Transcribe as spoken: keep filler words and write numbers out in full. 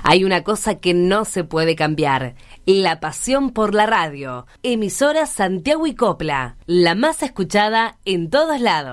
Hay una cosa que no se puede cambiar: la pasión por la radio. Emisora Santiago y Copla, la más escuchada en todos lados.